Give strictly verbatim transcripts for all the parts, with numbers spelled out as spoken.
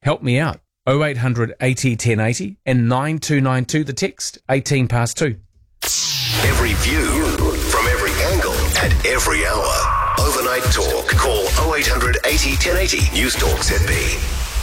Help me out. oh eight hundred eighty ten eighty and nine two nine two the text, eighteen past two. Every view from every angle at every hour. Overnight Talk. Call oh eight hundred eighty ten eighty. News Talk Z B.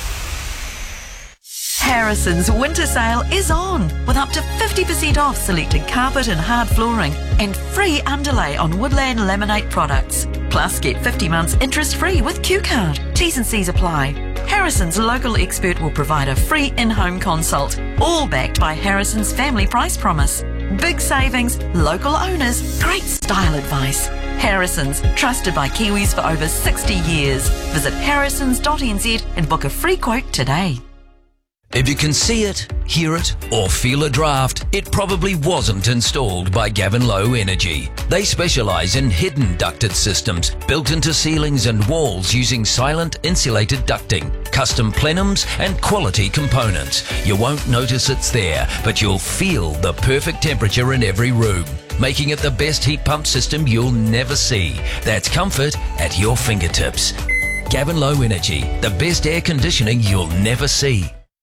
Harrison's winter sale is on with up to fifty percent off selected carpet and hard flooring and free underlay on Woodland Laminate products. Plus, get fifty months interest-free with Q Card. T's and C's apply. Harrison's local expert will provide a free in-home consult, all backed by Harrison's family price promise. Big savings, local owners, great style advice. Harrison's, trusted by Kiwis for over sixty years. Visit harrisons dot n z and book a free quote today. If you can see it, hear it, or feel a draft, it probably wasn't installed by Gavin Low Energy. They specialise in hidden ducted systems built into ceilings and walls using silent insulated ducting, custom plenums and quality components. You won't notice it's there, but you'll feel the perfect temperature in every room, making it the best heat pump system you'll never see. That's comfort at your fingertips. Gavin Low Energy, the best air conditioning you'll never see.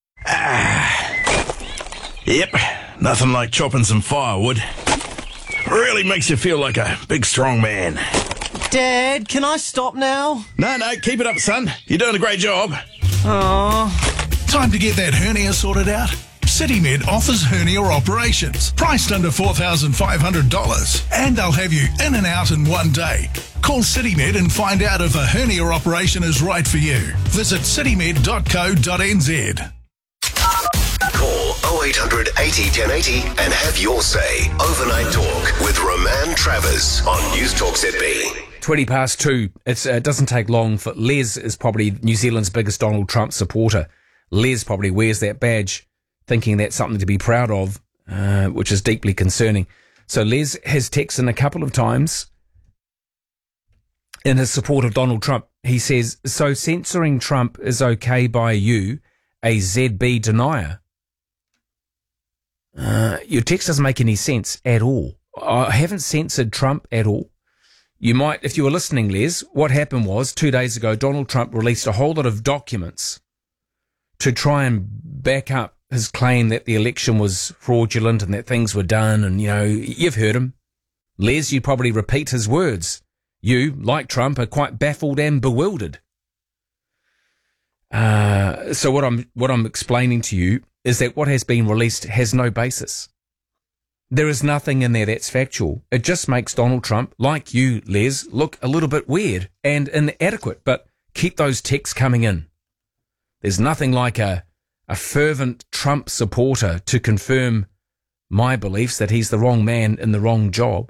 Ah, yep, nothing like chopping some firewood. Really makes you feel like a big strong man. Dad, can I stop now? No, no, keep it up, son. You're doing a great job. Oh. Time to get that hernia sorted out? CityMed offers hernia operations, priced under four thousand five hundred dollars, and they'll have you in and out in one day. Call CityMed and find out if a hernia operation is right for you. Visit citymed dot co dot n z. Call oh eight hundred eighty ten eighty and have your say. Overnight Talk with Roman Travers on News Talk Z B. twenty past two. It's, uh, it doesn't take long for Les is probably New Zealand's biggest Donald Trump supporter. Les probably wears that badge thinking that's something to be proud of, uh, which is deeply concerning. So Les has texted a couple of times in his support of Donald Trump. He says, so censoring Trump is okay by you, a Z B denier? Uh, your text doesn't make any sense at all. I haven't censored Trump at all. You might, if you were listening, Les, what happened was two days ago, Donald Trump released a whole lot of documents to try and back up his claim that the election was fraudulent and that things were done. And, you know, you've heard him. Les, you probably repeat his words. You, like Trump, are quite baffled and bewildered. Uh, so what I'm, what I'm explaining to you is that what has been released has no basis. There is nothing in there that's factual. It just makes Donald Trump, like you, Les, look a little bit weird and inadequate. But keep those texts coming in. There's nothing like a, a fervent Trump supporter to confirm my beliefs that he's the wrong man in the wrong job.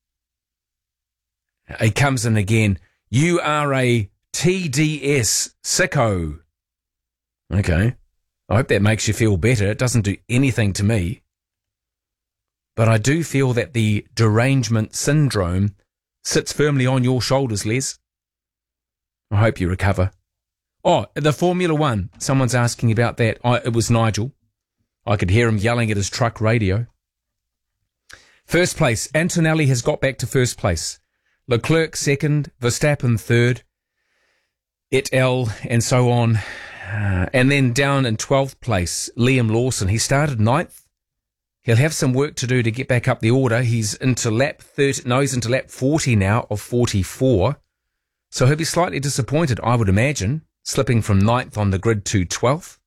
He comes in again. You are a T D S sicko. Okay. I hope that makes you feel better. It doesn't do anything to me. But I do feel that the derangement syndrome sits firmly on your shoulders, Les. I hope you recover. Oh, the Formula One. Someone's asking about that. I, it was Nigel. I could hear him yelling at his truck radio. First place. Antonelli has got back to first place. Leclerc second. Verstappen third. Et al. And so on. Uh, and then down in twelfth place, Liam Lawson. He started ninth. He'll have some work to do to get back up the order. He's into lap thirty. No, he's into lap forty now of forty-four. So he'll be slightly disappointed, I would imagine, slipping from ninth on the grid to twelfth.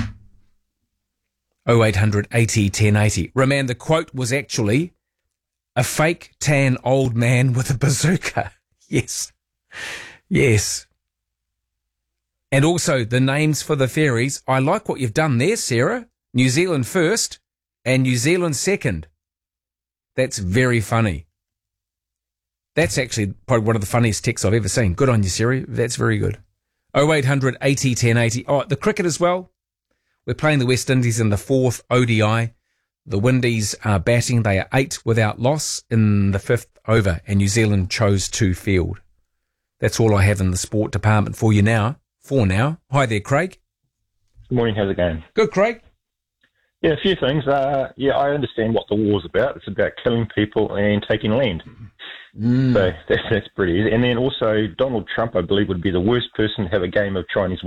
oh eight hundred eighty ten eighty. Roman, the quote was actually, a fake tan old man with a bazooka. Yes. Yes. And also the names for the ferries. I like what you've done there, Sarah. New Zealand first and New Zealand second. That's very funny. That's actually probably one of the funniest texts I've ever seen. Good on you, Sarah. That's very good. oh eight hundred eighty ten eighty. Oh, the cricket as well. We're playing the West Indies in the fourth O D I. The Windies are batting. They are eight without loss in the fifth over, and New Zealand chose to field. That's all I have in the sport department for you now. For now. Hi there, Craig. Good morning. How's it going? Good, Craig. Yeah, a few things. Uh, yeah, I understand what the war's about. It's about killing people and taking land. Mm. So that's, that's pretty easy. And then also, Donald Trump, I believe, would be the worst person to have a game of Chinese